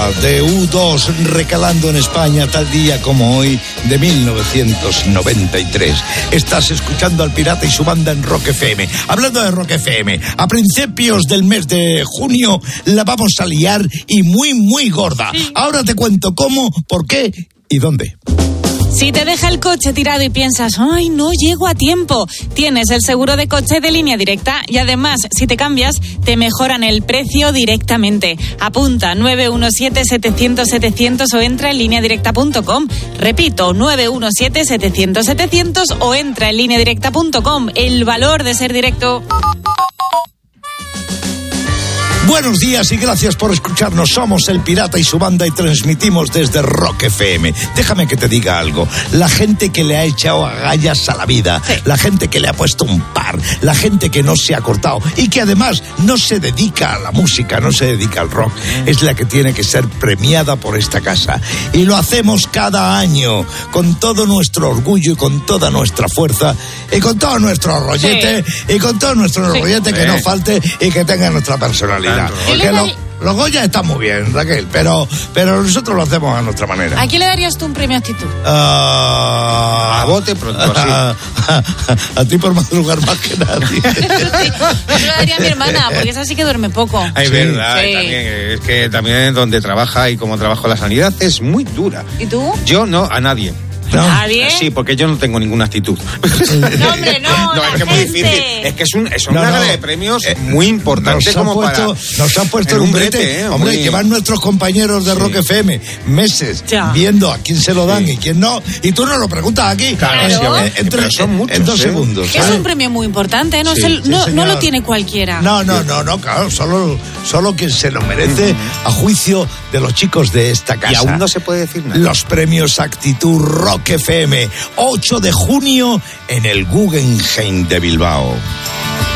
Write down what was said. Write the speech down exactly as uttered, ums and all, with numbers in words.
Banda de U dos recalando en España tal día como hoy de mil novecientos noventa y tres. Estás escuchando al Pirata y su banda en Rock F M. Hablando de Rock F M, a principios del mes de junio la vamos a liar y muy, muy gorda. Sí. Ahora te cuento cómo, por qué y dónde. Si te deja el coche tirado y piensas, ¡ay, no llego a tiempo!, tienes el seguro de coche de Línea Directa y además, si te cambias, te mejoran el precio directamente. Apunta nueve uno siete, setecientos, setecientos o entra en línea directa punto com. Repito, nueve uno siete, setecientos, setecientos o entra en línea directa punto com. El valor de ser directo. Buenos días y gracias por escucharnos. Somos el Pirata y su banda y transmitimos desde Rock F M. Déjame que te diga algo. La gente que le ha echado agallas a la vida, sí. La gente que le ha puesto un par, la gente que no se ha cortado y que además no se dedica a la música, no se dedica al rock, es la que tiene que ser premiada por esta casa. Y lo hacemos cada año con todo nuestro orgullo y con toda nuestra fuerza y con todo nuestro rollete sí. y con todo nuestro sí. rollete que no falte y que tenga nuestra personalidad. Porque lo, los Goya están muy bien, Raquel, pero, pero nosotros lo hacemos a nuestra manera. ¿A quién le darías tú un premio actitud? Uh, a bote pronto, sí. A, a, a ti por madrugar más que nadie. Sí, yo lo daría a mi hermana, porque esa sí que duerme poco. Es sí, verdad, sí. También, es que también donde trabaja y como trabajo la sanidad es muy dura. ¿Y tú? Yo no, a nadie. ¿No? ¿Nadie? Sí, porque yo no tengo ninguna actitud. No, hombre, no, no la es que es muy difícil. Es que es, un, es una no, no. gala de premios eh, muy importante nos como puesto, para... Nos han puesto en un brete, brete eh, hombre, muy... llevan nuestros compañeros de sí. Rock F M meses ya. viendo a quién se lo dan sí. y quién no, y tú nos lo preguntas aquí. Claro, claro. Sí, en, tres, son muchos, en dos ¿eh? segundos. Es un premio muy importante, no, sí, se, sí, no, no lo tiene cualquiera. No, no, no, no, claro, solo, solo quien se lo merece mm. a juicio de los chicos de esta casa. Y aún no se puede decir nada. Los premios Actitud Rock F M, ocho de junio en el Guggenheim de Bilbao.